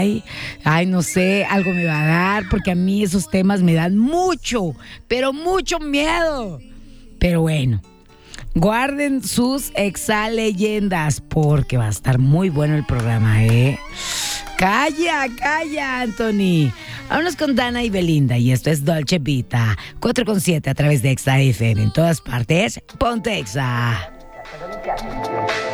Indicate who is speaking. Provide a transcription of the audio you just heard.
Speaker 1: ay, no sé, algo me va a dar, porque a mí esos temas me dan mucho, pero mucho miedo. Pero bueno, guarden sus exaleyendas, porque va a estar muy bueno el programa, ¿eh? Calla, Anthony. Vámonos con Dana y Belinda, y esto es Dolce Vita, 4.7 a través de Exa FM. En todas partes, ponte Exa.